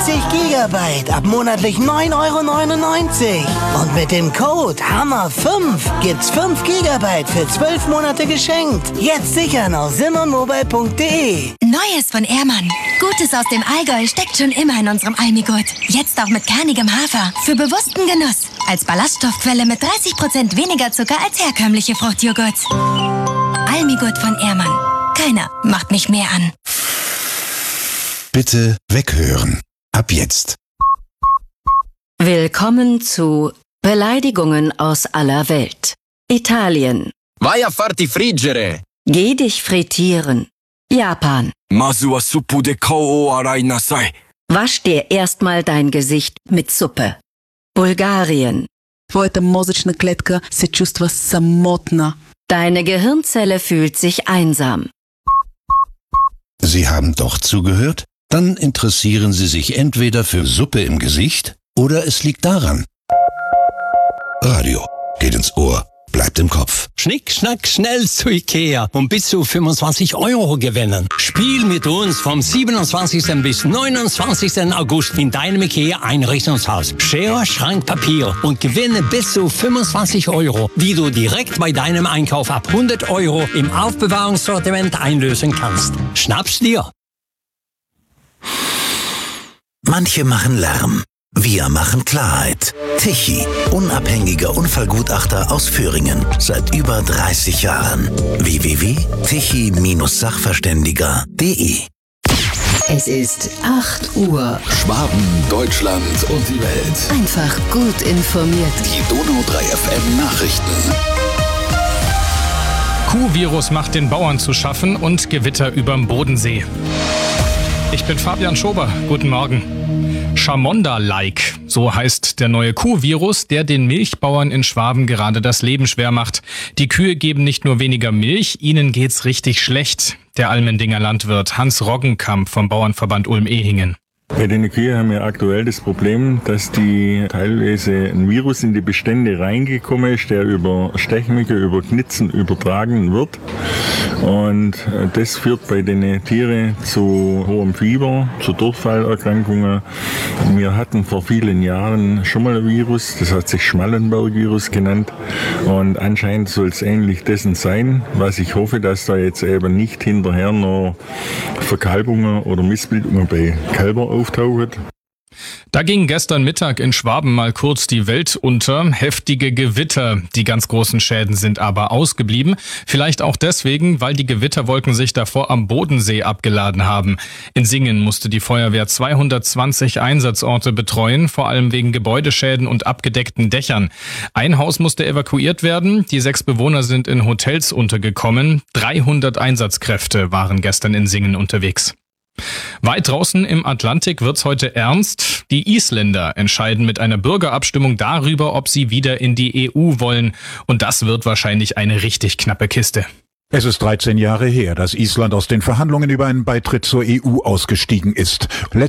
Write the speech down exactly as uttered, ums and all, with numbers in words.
dreißig Gigabyte ab monatlich neun Euro neunundneunzig. Und mit dem Code Hammer fünf gibt's fünf Gigabyte für zwölf Monate geschenkt. Jetzt sichern auf simonmobile punkt de. Neues von Ehrmann. Gutes aus dem Allgäu steckt schon immer in unserem Almigurt. Jetzt auch mit kernigem Hafer. Für bewussten Genuss. Als Ballaststoffquelle mit dreißig Prozent weniger Zucker als herkömmliche Fruchtjoghurts. Almigurt von Ehrmann. Keiner macht mich mehr an. Bitte weghören. Ab jetzt. Willkommen zu Beleidigungen aus aller Welt. Italien. Vai a farti friggere. Geh dich frittieren. Japan. Masu wa suppu de kou o arai nasai. Wasch dir erstmal dein Gesicht mit Suppe. Bulgarien. Твоята мозъчна клетка се чувства самотна. Deine Gehirnzelle fühlt sich einsam. Sie haben doch zugehört? Dann interessieren Sie sich entweder für Suppe im Gesicht oder es liegt daran. Radio geht ins Ohr, bleibt im Kopf. Schnick, schnack, schnell zu Ikea und bis zu fünfundzwanzig Euro gewinnen. Spiel mit uns vom siebenundzwanzigsten bis neunundzwanzigsten August in deinem Ikea Einrichtungshaus. Schere, Schrank, Papier und gewinne bis zu fünfundzwanzig Euro, die du direkt bei deinem Einkauf ab hundert Euro im Aufbewahrungssortiment einlösen kannst. Schnapp's dir! Manche machen Lärm. Wir machen Klarheit. Tichy, unabhängiger Unfallgutachter aus Thüringen. Seit über dreißig Jahren. w w w punkt tichy Sachverständiger punkt de. Es ist acht Uhr. Schwaben, Deutschland und die Welt. Einfach gut informiert. Die Donau drei F M Nachrichten. Kuhvirus macht den Bauern zu schaffen und Gewitter überm Bodensee. Ich bin Fabian Schober. Guten Morgen. Chamonda-like, so heißt der neue Kuhvirus, der den Milchbauern in Schwaben gerade das Leben schwer macht. Die Kühe geben nicht nur weniger Milch, ihnen geht's richtig schlecht. Der Almendinger Landwirt Hans Roggenkamp vom Bauernverband Ulm-Ehingen. Bei den Kühen haben wir aktuell das Problem, dass die teilweise ein Virus in die Bestände reingekommen ist, der über Stechmücke, über Knitzen übertragen wird. Und das führt bei den Tieren zu hohem Fieber, zu Durchfallerkrankungen. Wir hatten vor vielen Jahren schon mal ein Virus, das hat sich Schmallenberg-Virus genannt. Und anscheinend soll es ähnlich dessen sein, was ich hoffe, dass da jetzt eben nicht hinterher noch Verkalbungen oder Missbildungen bei Kälbern auftauchen. Da ging gestern Mittag in Schwaben mal kurz die Welt unter. Heftige Gewitter. Die ganz großen Schäden sind aber ausgeblieben. Vielleicht auch deswegen, weil die Gewitterwolken sich davor am Bodensee abgeladen haben. In Singen musste die Feuerwehr zweihundertzwanzig Einsatzorte betreuen, vor allem wegen Gebäudeschäden und abgedeckten Dächern. Ein Haus musste evakuiert werden. Die sechs Bewohner sind in Hotels untergekommen. dreihundert Einsatzkräfte waren gestern in Singen unterwegs. Weit draußen im Atlantik wird's heute ernst. Die Isländer entscheiden mit einer Bürgerabstimmung darüber, ob sie wieder in die E U wollen. Und das wird wahrscheinlich eine richtig knappe Kiste. Es ist dreizehn Jahre her, dass Island aus den Verhandlungen über einen Beitritt zur E U ausgestiegen ist.